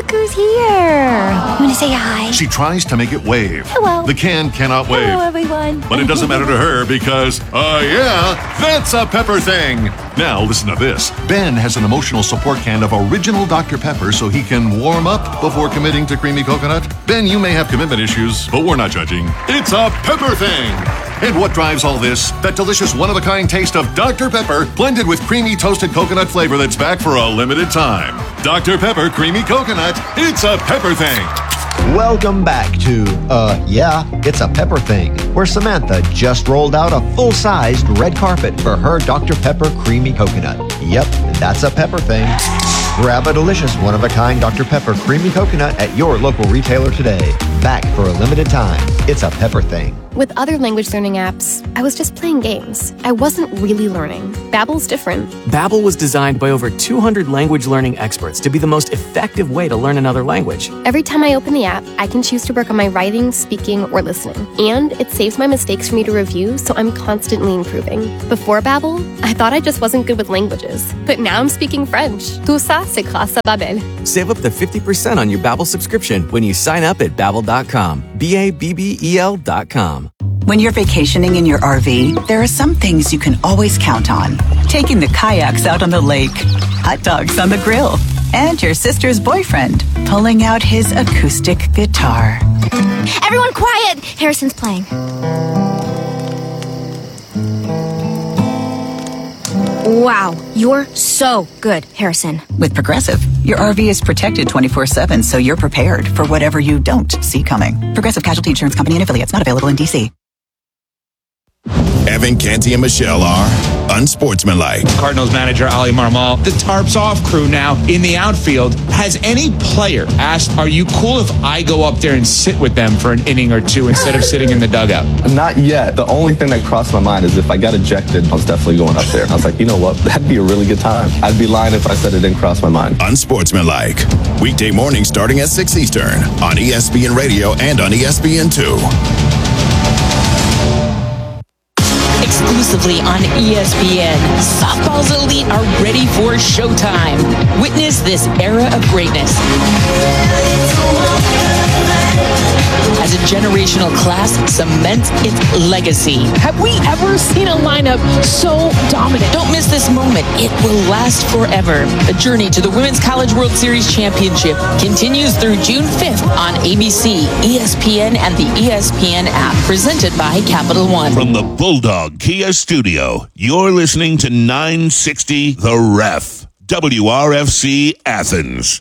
Look who's here. You want to say hi? She tries to make it wave. Hello. The can cannot wave. Hello, everyone. But it doesn't matter to her because, uh, yeah, that's a Pepper thing. Now, listen to this. Ben has an emotional support can of original Doctor Pepper so he can warm up before committing to creamy coconut. Ben, you may have commitment issues, but we're not judging. It's a Pepper thing. And what drives all this? That delicious one-of-a-kind taste of Doctor Pepper blended with creamy toasted coconut flavor that's back for a limited time. Doctor Pepper Creamy Coconut. It's a Pepper thing. Welcome back to, uh, yeah, It's a Pepper Thing, where Samantha just rolled out a full-sized red carpet for her Doctor Pepper Creamy Coconut. Yep, that's a Pepper Thing. Grab a delicious one-of-a-kind Doctor Pepper Creamy Coconut at your local retailer today. Back for a limited time. It's a Pepper Thing. With other language learning apps, I was just playing games. I wasn't really learning. Babbel's different. Babbel was designed by over two hundred language learning experts to be the most effective way to learn another language. Every time I open the app, I can choose to work on my writing, speaking, or listening. And it saves my mistakes for me to review, so I'm constantly improving. Before Babbel, I thought I just wasn't good with languages. But now I'm speaking French. Tout ça, c'est grâce à Babbel. Save up to fifty percent on your Babbel subscription when you sign up at babbel dot com. B A B B E L dot com. When you're vacationing in your R V, there are some things you can always count on. Taking the kayaks out on the lake, hot dogs on the grill, and your sister's boyfriend pulling out his acoustic guitar. Everyone quiet! Harrison's playing. Wow, you're so good, Harrison. With Progressive, your R V is protected twenty-four seven, so you're prepared for whatever you don't see coming. Progressive Casualty Insurance Company and affiliates, not available in D C. Evan Canty and Michelle are unsportsmanlike. Cardinals manager Ali Marmol, the tarps off crew now in the outfield. Has any player asked, are you cool if I go up there and sit with them for an inning or two instead of sitting in the dugout? Not yet. The only thing that crossed my mind is if I got ejected, I was definitely going up there. I was like, you know what? That'd be a really good time. I'd be lying if I said it didn't cross my mind. Unsportsmanlike. Weekday mornings starting at six Eastern on E S P N Radio and on E S P N two. Exclusively on E S P N, softball's elite are ready for showtime. Witness this era of greatness as a generational class cements its legacy. Have we ever seen a lineup so dominant? Don't miss this moment. It will last forever. The journey to the Women's College World Series Championship continues through June fifth on A B C, E S P N, and the E S P N app, presented by Capital One. From the Bulldog Kia Studio, you're listening to nine sixty The Ref, W R F C Athens.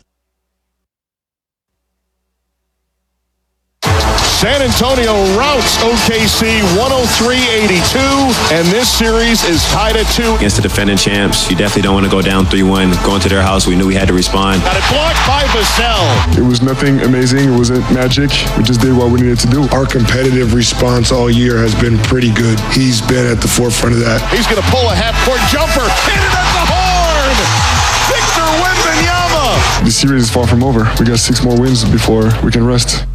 San Antonio routs O K C one oh three eighty-two, and this series is tied at two. Against the defending champs, you definitely don't want to go down three one. Going to their house, we knew we had to respond. Got it blocked by Vassell. It was nothing amazing. It wasn't magic. We just did what we needed to do. Our competitive response all year has been pretty good. He's been at the forefront of that. He's going to pull a half-court jumper. Hit it at the horn. Victor Wembanyama. The series is far from over. We got six more wins before we can rest.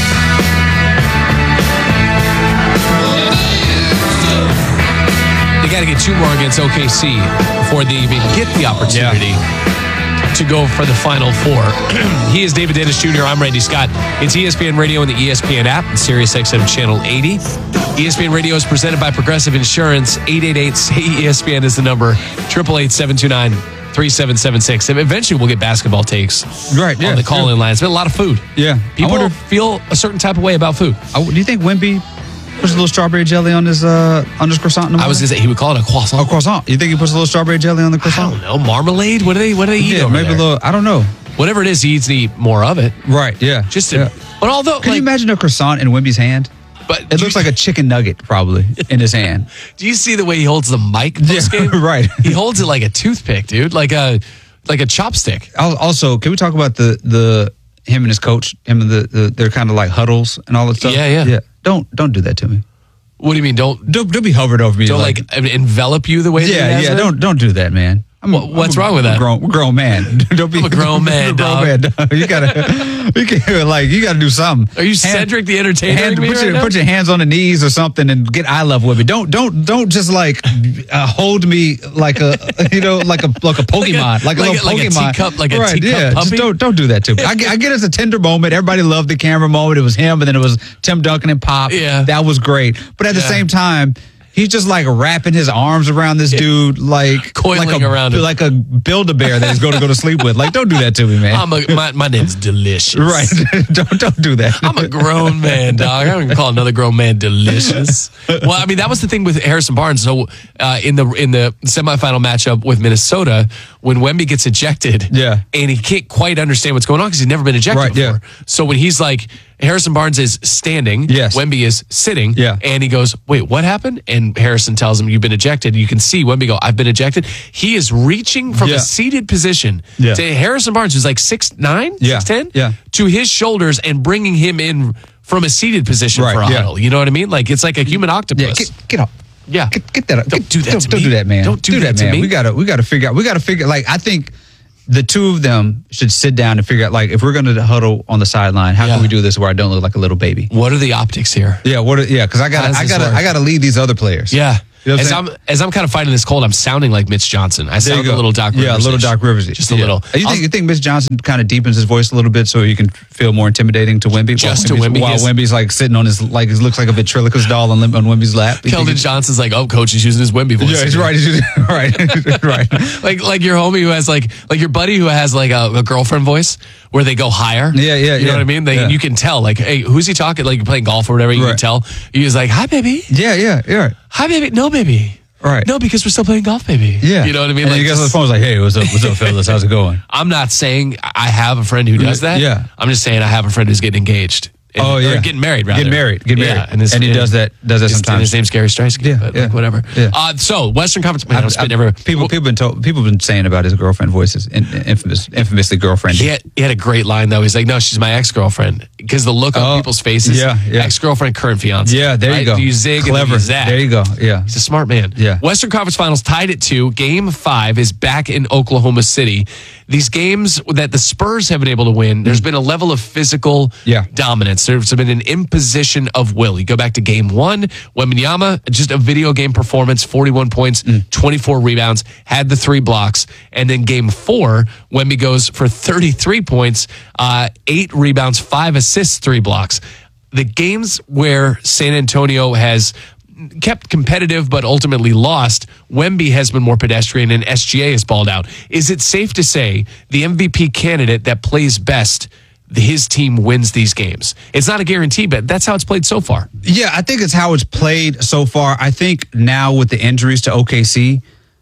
Got to get two more against O K C before they even get the opportunity yeah. to go for the Final Four. He is David Dennis Junior I'm Randy Scott. It's E S P N Radio and the E S P N app, and Sirius X M Channel eighty. E S P N Radio is presented by Progressive Insurance. eight eight eight, S A Y, E S P N is the number. eight eight eight, seven two nine, three seven seven six. And eventually we'll get basketball takes right, yeah, on the call-in line. It's been a lot of food. Yeah. People wonder, feel a certain type of way about food. I, do you think Wemby puts a little strawberry jelly on his uh, on his croissant in the morning? I was going to say, he would call it a croissant. A croissant. You think he puts a little strawberry jelly on the croissant? I don't know. Marmalade? What do they, what do they eat yeah, over maybe there? a little, I don't know. Whatever it is, he needs to eat more of it. Right, yeah. Just to, yeah. But although... Can like, you imagine a croissant in Wemby's hand? But it looks like a chicken nugget, probably, in his hand. Do you see the way he holds the mic post-game? Yeah, right. He holds it like a toothpick, dude. Like a like a chopstick. Also, can we talk about the the him and his coach? Him and the, the they're kind of like huddles and all that stuff. Yeah, yeah. Yeah. Don't don't do that to me. What do you mean? Don't don't, don't be hovered over me. Don't like, like envelop you the way. Yeah, that he has yeah. it? Don't don't do that, man. I'm a, What's I'm a, wrong with I'm a that? Grown, we're grown man. Don't be I'm a grown man, grown dog. man, dog. You gotta, you can, like, you gotta do something. Are you Cedric the Entertainer? Hand, me put, right your, now? put your hands on the knees or something and get eye level with me. Don't, don't, don't just like uh, hold me like a, you know, like a like a Pokemon, like a, like little a- like a Pokemon, teacup- like a right? teacup yeah, puppy? just don't don't do that to me. I, get- I get it's a tender moment. Everybody loved the camera moment. It was him, and then it was Tim Duncan and Pop. Yeah. that was great. But at the Yeah. same time, he's just like wrapping his arms around this dude, like Coiling like a, around him. like a Build-A-Bear that he's going to go to sleep with. Like, don't do that to me, man. I'm a, my, my name's Delicious. Right? don't don't do that. I'm a grown man, dog. I don't even call another grown man delicious. Well, I mean, that was the thing with Harrison Barnes. So uh, in the in the semifinal matchup with Minnesota, when Wemby gets ejected, Yeah. and he can't quite understand what's going on because he's never been ejected Right, before. yeah. So when he's like, Harrison Barnes is standing, Yes. Wemby is sitting, Yeah. and he goes, wait, what happened? And Harrison tells him, you've been ejected. You can see Wemby go, I've been ejected. He is reaching from Yeah. a seated position Yeah. to Harrison Barnes, who's like six nine, Yeah. six ten, Yeah. to his shoulders and bringing him in from a seated position Right, for a yeah. huddle. You know what I mean? Like, it's like a human octopus. Yeah, get, get up. Yeah. Get, get that up. Don't Get- do that Don't, to don't me. do that, man. Don't do that to man. me. We gotta we gotta figure out. We gotta figure. Like, I think the two of them should sit down and figure out. Like, if we're gonna huddle on the sideline, how Yeah. can we do this where I don't look like a little baby? What are the optics here? Yeah. What? Are, yeah. Because I How got does I this got to work? I got to lead these other players. Yeah. You know what as I'm I'm as I'm kind of fighting this cold, I'm sounding like Mitch Johnson. I There you sound a go. little Doc Rivers. Yeah, a little Doc Rivers. Just a Yeah. little. You I'll- think you think Miss Johnson kind of deepens his voice a little bit so you can feel more intimidating to Wemby? Just to while Wemby's- Wemby, while yes. Wemby's like sitting on his like it looks like a ventriloquist doll on, Lim- on Wemby's lap. You Keldon think- Johnson's like, oh, coach, he's using his Wemby voice. Yeah, he's again. right. He's right. right. like like your homie who has like like your buddy who has like a, a girlfriend voice where they go higher. Yeah, yeah, You know yeah. what I mean? They, Yeah. You can tell. Like, hey, who's he talking? Like, you're playing golf or whatever. You can Right. tell. He's like, hi, baby. Yeah, yeah, yeah. Hi, baby. No, baby. Right. No, because we're still playing golf, baby. Yeah. You know what I mean? And Like, you guys on the just- phone was like, hey, what's up? What's up, fellas? How's it going? I'm not saying I have a friend who does that. Yeah. I'm just saying I have a friend who's getting engaged. And- Oh, yeah. Or getting married, rather. Get married. Get married. Yeah, and, his, And he does that- does that his- sometimes. And his name's Gary Streisky. Yeah, but yeah. like, whatever. Yeah. Uh, so, Western Conference. Man, I'm I've- spitting I've- everywhere. People, people been told, people been saying about his girlfriend voices, in, infamous, infamously girlfriend. He had, he had a great line, though. He's like, no, she's my ex-girlfriend. Because the look on Oh, people's faces, yeah, yeah. ex-girlfriend, current fiance. Yeah, there right? you go. Do you zig and then Clever. you zag. There you go. Yeah. He's a smart man. Yeah. Western Conference Finals tied at two. Game five is back in Oklahoma City. These games that the Spurs have been able to win, there's been a level of physical Yeah. dominance. There's been an imposition of will. You go back to game one, Wembanyama, just a video game performance, forty-one points, twenty-four rebounds, had the three blocks. And then game four, Wemby goes for thirty-three points, uh, eight rebounds, five assists, three blocks. The games where San Antonio has kept competitive but ultimately lost, Wemby has been more pedestrian and S G A has balled out. Is it safe to say the M V P candidate that plays best, his team wins these games? It's not a guarantee, but that's how it's played so far. Yeah, I think it's how it's played so far. I think now with the injuries to O K C,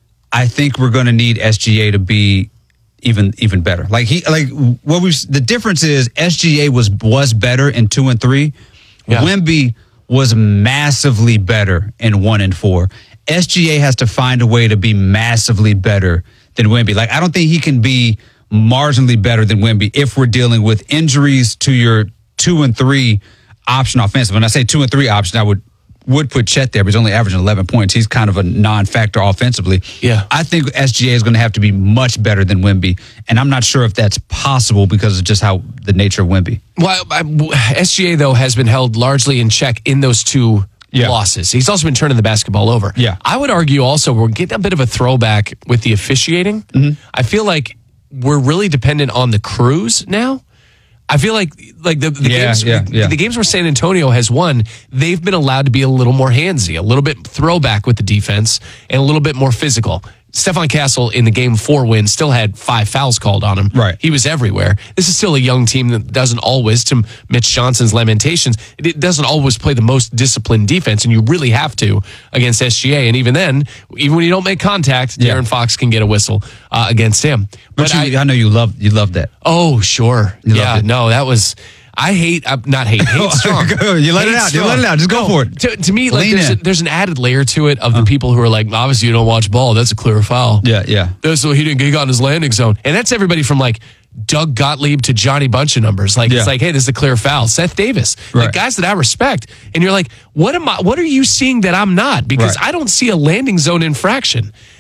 I think we're going to need S G A to be even even better. Like he like what we the difference is S G A was was better in two and three. Yeah. Wemby was massively better in one and four. S G A has to find a way to be massively better than Wemby. Like I don't think he can be marginally better than Wemby if we're dealing with injuries to your two and three option offensive. When I say two and three option, I would would put Chet there, but he's only averaging eleven points. He's kind of a non-factor offensively. Yeah. I think S G A is going to have to be much better than Wemby, and I'm not sure if that's possible because of just how the nature of Wemby. Well, I, S G A, though, has been held largely in check in those two Yeah. losses. He's also been turning the basketball over. Yeah. I would argue also we're getting a bit of a throwback with the officiating. Mm-hmm. I feel like we're really dependent on the crews now. I feel like like the, the Yeah, games yeah, the, yeah. the games where San Antonio has won, they've been allowed to be a little more handsy, a little bit throwback with the defense, and a little bit more physical. Stephon Castle in the game four win still had five fouls called on him. Right. He was everywhere. This is still a young team that doesn't always, to Mitch Johnson's lamentations, it doesn't always play the most disciplined defense, and you really have to against S G A. And even then, even when you don't make contact, Yeah. De'Aaron Fox can get a whistle uh, against him. But, But you, I, I, know you love you love that. oh, sure. You yeah, loved it. no, that was... I hate, uh, not hate, hate strong. You let it Hate out. You let it out. Just go No, for it. To, to me, like Lean there's, a, in. there's an added layer to it of the people who are like, obviously you don't watch ball. That's a clear foul. Yeah, yeah. That's so he didn't he got in his landing zone. And that's everybody from like Doug Gottlieb to Johnny Bunch of numbers. Like Yeah. it's like, hey, this is a clear foul. Seth Davis. Like Right. guys that I respect. And you're like, what am I what are you seeing that I'm not? Because Right. I don't see a landing zone infraction.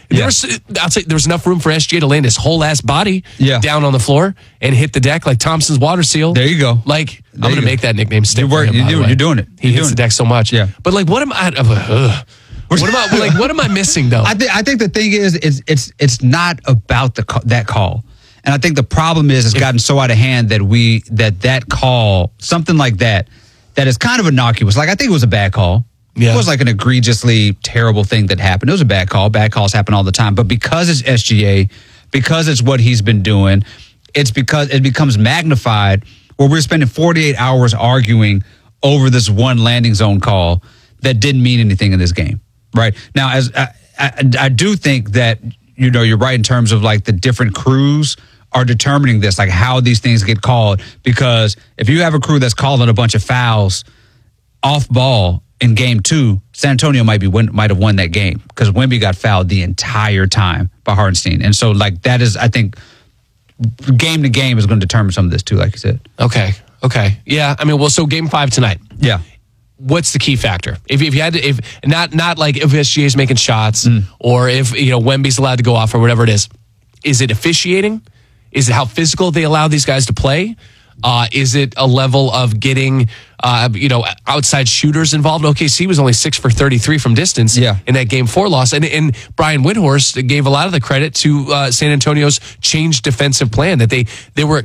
There yeah. was, I'll say there was enough room for S G A to land his whole ass body yeah. down on the floor and hit the deck like Thompson's water seal. There you go. Like, there I'm going to make that nickname stick. You're, him, you do, you're doing it. He you're hits the it. deck so much. Yeah. But like, what am I? Uh, what am I? Like, what am I missing though? I think I think the thing is, is it's it's not about the that call. And I think the problem is it's gotten so out of hand that we that that call, something like that, that is kind of innocuous. Like I think it was a bad call. Yeah. It was like an egregiously terrible thing that happened. It was a bad call. Bad calls happen all the time. But because it's S G A, because it's what he's been doing, it's because it becomes magnified where we're spending forty-eight hours arguing over this one landing zone call that didn't mean anything in this game. Right now, as I, I, I do think that, you know, you're right in terms of like the different crews are determining this, like how these things get called. Because if you have a crew that's calling a bunch of fouls off ball in game two, San Antonio might be win, might have won that game because Wemby got fouled the entire time by Hartenstein. And so like that is, I think, game to game is going to determine some of this too, like you said. Okay. Okay. Yeah. I mean, well, so game five tonight. Yeah. What's the key factor? If, if you had to, if not, not like if S G A is making shots mm. or if, you know, Wemby's allowed to go off or whatever it is, is it officiating? Is it how physical they allow these guys to play? Uh, is it a level of getting, uh, you know, outside shooters involved? O K C was only six for thirty-three from distance yeah. in that game four loss. And, and Brian Windhorst gave a lot of the credit to uh, San Antonio's changed defensive plan that they, they were